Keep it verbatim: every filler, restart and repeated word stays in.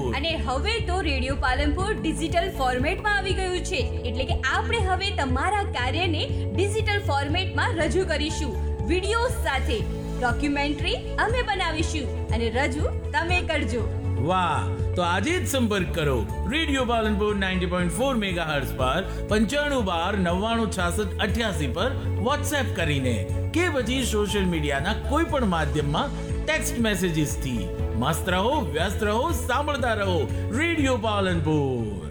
અને હવે તો રેડિયો પાલનપુર ડિજિટલ ફોર્મેટમાં આવી ગયું છે, એટલે કે આપણે હવે તમારા કાર્યને ડિજિટલ ફોર્મેટમાં રજૂ કરીશું. વિડિયો સાથે ડોક્યુમેન્ટરી અમે બનાવીશું અને રજૂ તમે કરજો. વાહ, તો આજે જ સંપર્ક કરો radio Palanpur ninety point four megahertz પર પંચાણું બાર નવ્વાણું છાસઠ અઠ્યાસી પર વોટ્સએપ કરીને કે પછી સોશિયલ મીડિયાના કોઈ પણ માધ્યમમાં ટેક્સ્ટ મેસેજીસ થી. મસ્ત રહો, વ્યસ્ત રહો, સાંભળતા રહો રેડિયો પાલનપુર.